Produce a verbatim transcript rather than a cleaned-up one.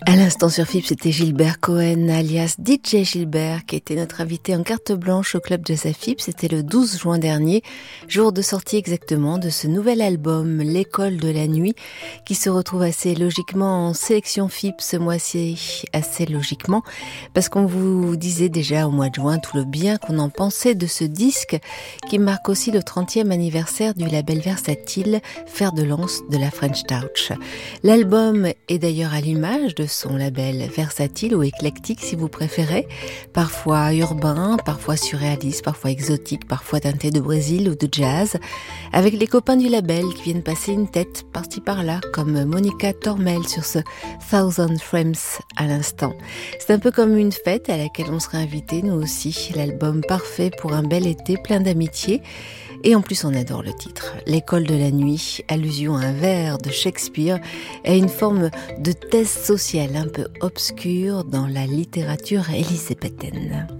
À l'instant sur F I B, c'était Gilbert Cohen, alias D J Gilbert, qui était notre invité en carte blanche au Club Jazz à F I B. C'était le douze juin dernier, jour de sortie exactement de ce nouvel album, L'école de la nuit, qui se retrouve assez logiquement en sélection F I B ce mois-ci, assez logiquement, parce qu'on vous disait déjà au mois de juin tout le bien qu'on en pensait de ce disque, qui marque aussi le trentième anniversaire du label Versatile, fer de lance de la French Touch. L'album est d'ailleurs à l'image de son label versatile ou éclectique si vous préférez, parfois urbain, parfois surréaliste, parfois exotique, parfois teinté de Brésil ou de jazz, avec les copains du label qui viennent passer une tête par-ci par-là, comme Monica Tormel sur ce Thousand Frames à l'instant. C'est un peu comme une fête à laquelle on serait invité, nous aussi, l'album parfait pour un bel été plein d'amitié. Et en plus, on adore le titre. L'école de la nuit, allusion à un vers de Shakespeare et une forme de thèse sociale un peu obscure dans la littérature élisabéthaine.